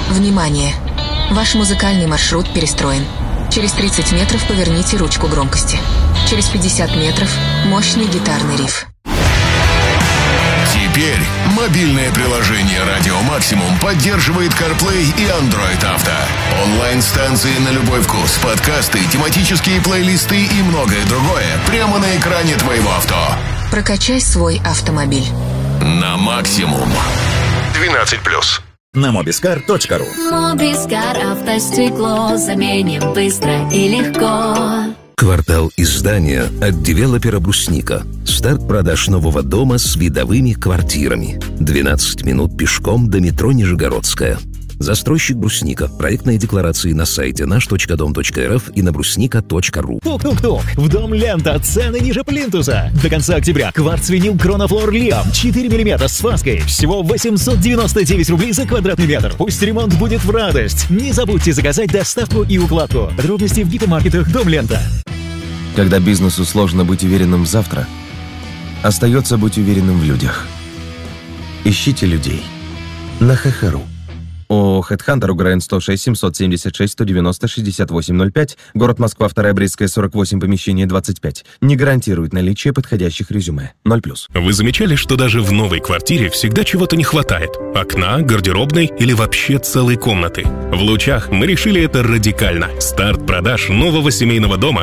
Внимание! Ваш музыкальный маршрут перестроен. Через 30 метров поверните ручку громкости. Через 50 метров мощный гитарный риф. Теперь мобильное приложение «Радио Максимум» поддерживает CarPlay и Android Auto. Онлайн-станции на любой вкус, подкасты, тематические плейлисты и многое другое прямо на экране твоего авто. Прокачай свой автомобиль. На максимум. 12+. На mobiscar.ru. Мобискар, автостекло заменим быстро и легко. Квартал издания от девелопера «Брусника». Старт продаж нового дома с видовыми квартирами. 12 минут пешком до метро Нижегородская. Застройщик «Брусника». Проектные декларации на сайте наш.дом.рф и на брусника.ру. Тук-тук-тук. В дом лента. Цены ниже плинтуса. До конца октября. Кварц-винил Кронофлор Лиам. 4 мм с фаской. Всего 899 рублей за квадратный метр. Пусть ремонт будет в радость. Не забудьте заказать доставку и укладку. Подробности в гипермаркетах «Дом лента». Когда бизнесу сложно быть уверенным в завтра, остается быть уверенным в людях. Ищите людей на ХХРУ. ООО «Хедхантер», УГРН 106 776 190 6805, город Москва, 2-я Брестская, 48, помещение 25. Не гарантирует наличие подходящих резюме. 0+. Вы замечали, что даже в новой квартире всегда чего-то не хватает? Окна, гардеробной или вообще целой комнаты? В «Лучах» мы решили это радикально. Старт продаж нового семейного дома